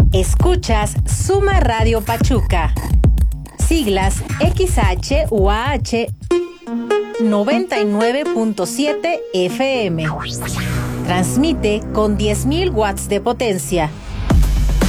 Escuchas Suma Radio Pachuca. Siglas XHUAH 99.7 FM. Transmite con 10.000 watts de potencia